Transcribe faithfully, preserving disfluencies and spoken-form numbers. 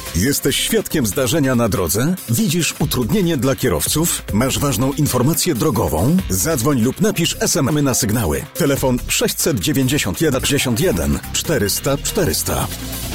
Jesteś świadkiem zdarzenia na drodze? Widzisz utrudnienie dla kierowców? Masz ważną informację drogową? Zadzwoń lub napisz es em esy na sygnały. Telefon sześćset dziewięćdziesiąt jeden sześćdziesiąt jeden czterysta czterysta.